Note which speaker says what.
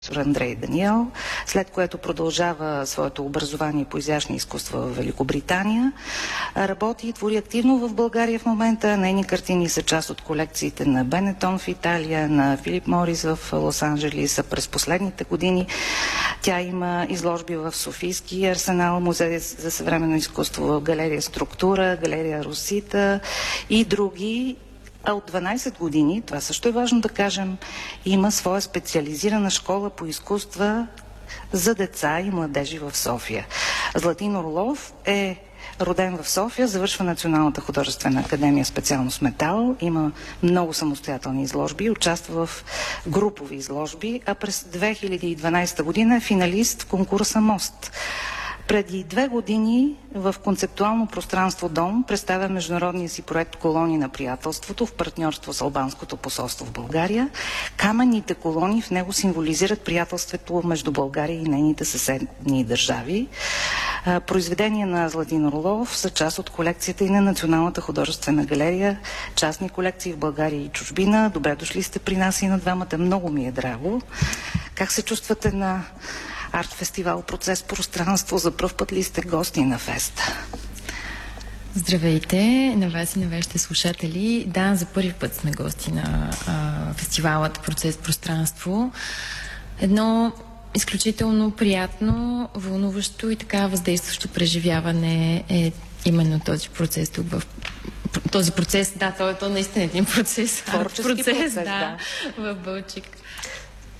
Speaker 1: Андрей Даниел, след което продължава своето образование по изящни изкуства в Великобритания. Работи и твори активно в България в момента. Нейни картини са част от колекциите на Бенетон в Италия, на Филип Морис в Лос-Анджелис. През последните години тя има изложби в Софийски арсенал, Музей за съвременно изкуство, в галерия Структура, галерия Росита и други. А от 12 години, това също е важно да кажем, има своя специализирана школа по изкуства за деца и младежи в София. Златин Орлов е роден в София, завършва Националната художествена академия специалност метал, има много самостоятелни изложби, участва в групови изложби, а през 2012 година е финалист в конкурса МОСТ. Преди 2 години в концептуално пространство Дом представя международния си проект Колони на приятелството в партньорство с Албанското посолство в България. Каменните колони в него символизират приятелството между България и нейните съседни държави. Произведения на Златин Орлов са част от колекцията и на Националната художествена галерия, частни колекции в България и чужбина. Добре дошли сте при нас и на двамата. Много ми е драго. Как се чувствате на арт-фестивал Процес пространство? За пръв път ли сте гости на феста?
Speaker 2: Здравейте на вас и на вашите слушатели. Да, за първи път сме гости на фестивалът Процес пространство. Едно изключително приятно, вълнуващо и така въздействащо преживяване е именно този процес тук в този процес, да, то наистина е един процес.
Speaker 1: Творчески процес,
Speaker 2: да, в Бълчик.